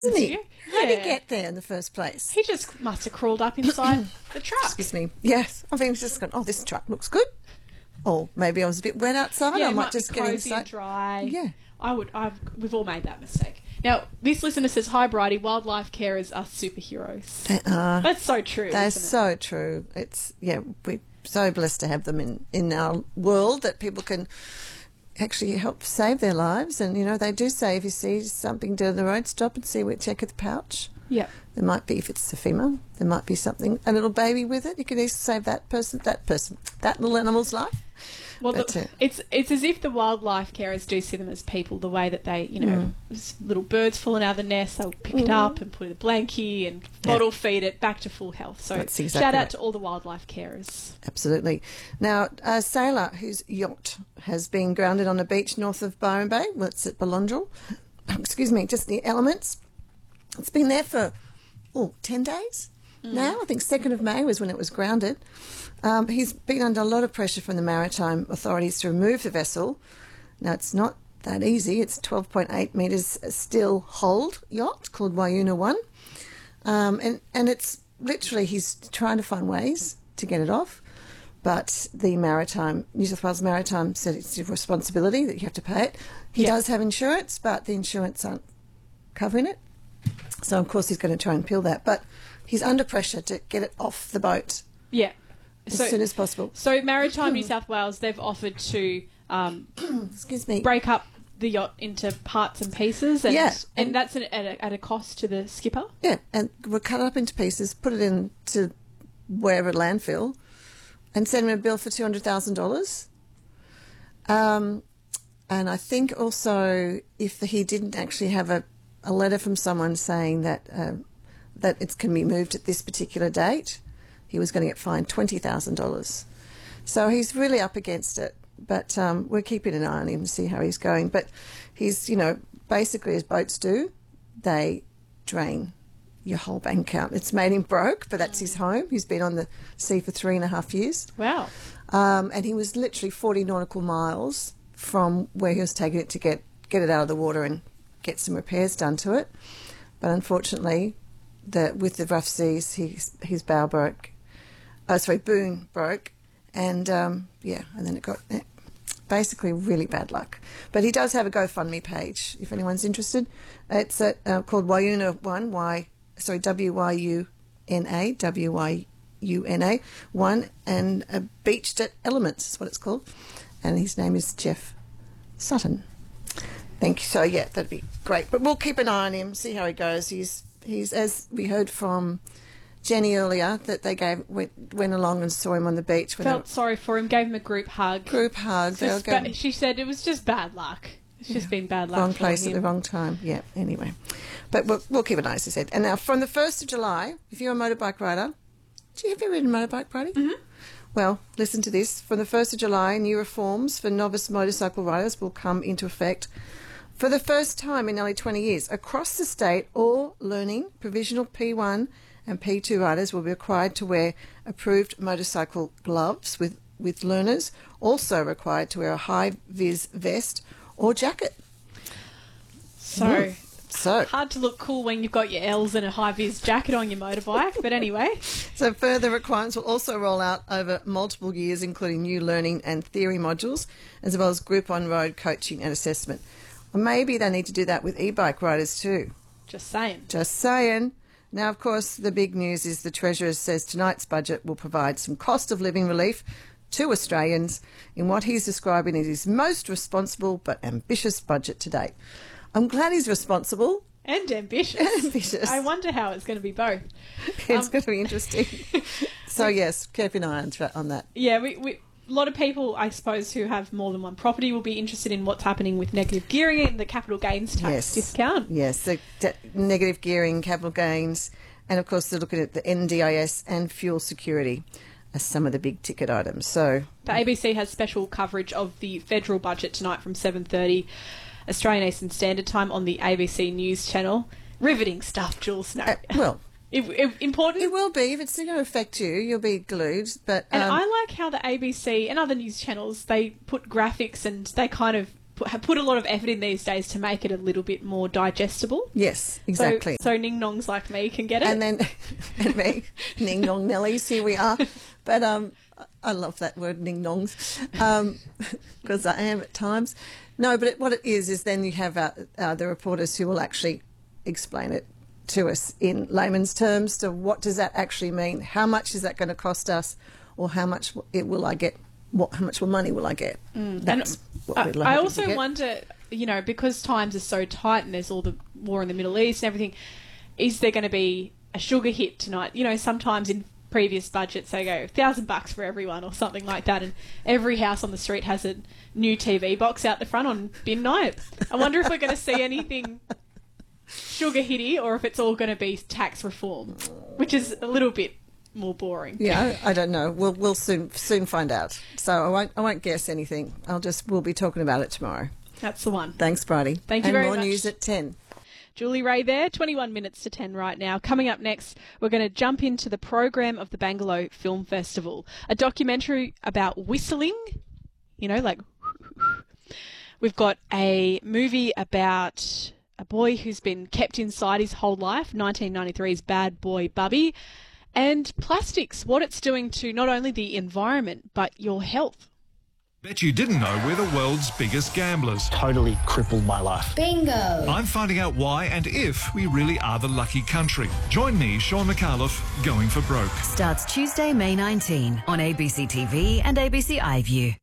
Isn't he? Yeah. How did he get there in the first place? He just must have crawled up inside the truck. Excuse me. Yes. I think he's just gone, oh, this truck looks good. Or maybe I was a bit wet outside. Yeah, I it might might just be get cozy inside. and dry. Yeah. We've all made that mistake. Now, this listener says, hi, Bridie, wildlife carers are superheroes. That's so true. They're isn't it? so true. It's, yeah, we're so blessed to have them in our world that people can actually help save their lives. And, you know, they do say if you see something down the road, stop and see, check at the pouch. Yeah. There might be, if it's a female, there might be something, a little baby with it. You can either save that little animal's life. Well, it's as if the wildlife carers do see them as people, the way that they, you know, little birds falling out of the nest, they'll pick it up and put it in a blankie and bottle feed it back to full health. So That's exactly shout out right. to all the wildlife carers. Absolutely. Now, a sailor whose yacht has been grounded on a beach north of Byron Bay, well, it's at Balondral, excuse me, just the elements. It's been there for, 10 days now. I think 2nd of May was when it was grounded. He's been under a lot of pressure from the maritime authorities to remove the vessel. Now, it's not that easy. It's 12.8 metres still hold yacht called Wayuna 1. And it's literally, he's trying to find ways to get it off. But the New South Wales Maritime said it's your responsibility that you have to pay it. He does have insurance, but the insurance aren't covering it. So, of course, he's going to try and appeal that. But he's under pressure to get it off the boat Yeah. as soon as possible. So Maritime New South Wales, they've offered to Excuse me. break up the yacht into parts and pieces. And, Yeah. and that's at a cost to the skipper? Yeah, and we'll cut it up into pieces, put it into wherever landfill, and send him a bill for $200,000. And I think also if he didn't actually have a letter from someone saying that it can be moved at this particular date, he was going to get fined $20,000. So he's really up against it. But we're keeping an eye on him to see how he's going. But he's, basically as boats do, they drain your whole bank account. It's made him broke, but that's his home. He's been on the sea for 3.5 years. Wow. And he was literally 40 nautical miles from where he was taking it to get it out of the water and get some repairs done to it. But unfortunately, with the rough seas, his bow broke. Boom broke. And, and then it got basically really bad luck. But he does have a GoFundMe page, if anyone's interested. It's called Wayuna 1, WYUNA 1, and Beached at Elements is what it's called. And his name is Jeff Sutton. Thank you. So, yeah, that'd be great. But we'll keep an eye on him, see how he goes. He's as we heard from Jenny earlier, that they went along and saw him on the beach. Felt sorry for him, gave him a group hug. She said it was just bad luck. It's just been bad luck. Wrong place at the wrong time. Yeah, anyway. But we'll keep an eye, as I said. And now, from the 1st of July, if you're a motorbike rider, have you ridden a motorbike, Bridie? Mm-hmm. Well, listen to this. From the 1st of July, new reforms for novice motorcycle riders will come into effect. For the first time in nearly 20 years, across the state, all learning provisional P1 and P2 riders will be required to wear approved motorcycle gloves, with learners also required to wear a high-vis vest or jacket. So So hard to look cool when you've got your L's and a high-vis jacket on your motorbike, but anyway. So further requirements will also roll out over multiple years, including new learning and theory modules, as well as group on-road coaching and assessment. Or maybe they need to do that with e-bike riders too. Just saying. Just saying. Now, of course, the big news is the Treasurer says tonight's budget will provide some cost of living relief to Australians in what he's describing as his most responsible but ambitious budget to date. I'm glad he's responsible. And ambitious. Ambitious. I wonder how it's going to be both. It's going to be interesting. So, yes, keep an eye on that. Yeah, we a lot of people, I suppose, who have more than one property will be interested in what's happening with negative gearing and the capital gains tax discount. Yes, the negative gearing, capital gains, and, of course, they're looking at the NDIS and fuel security as some of the big ticket items. So the ABC has special coverage of the federal budget tonight from 7:30 Australian Eastern Standard Time on the ABC News channel. Riveting stuff, Jules. No. Important. It will be. If it's going to affect you, you'll be glued. But and I like how the ABC and other news channels, they put graphics and they kind of put a lot of effort in these days to make it a little bit more digestible. Yes, exactly. So ning-nongs like me can get it. And then, and me, ning-nong Nellies, here we are. But I love that word, ning-nongs, because I am at times. No, but what it is then you have the reporters who will actually explain it to us in layman's terms. So what does that actually mean? How much is that going to cost us, or how much will I get? How much money will I get? That's what we'd like. I also wonder, because times are so tight and there's all the war in the Middle East and everything, is there going to be a sugar hit tonight? Sometimes in previous budgets they go $1,000 for everyone or something like that, and every house on the street has a new TV box out the front on bin night. I wonder if we're going to see anything sugar hitty, or if it's all going to be tax reform, which is a little bit more boring. Yeah, I don't know. We'll soon find out. So I won't guess anything. We'll be talking about it tomorrow. That's the one. Thanks, Bridie. Thank you very much. And more news at 10. Julie Ray there, 21 minutes to 10 right now. Coming up next, we're going to jump into the program of the Bangalow Film Festival, a documentary about whistling, like we've got a movie about a boy who's been kept inside his whole life, 1993's Bad Boy Bubby, and plastics, what it's doing to not only the environment, but your health. Bet you didn't know we're the world's biggest gamblers. Totally crippled my life. Bingo! I'm finding out why and if we really are the lucky country. Join me, Sean McAuliffe, Going for Broke. Starts Tuesday, May 19 on ABC TV and ABC iView.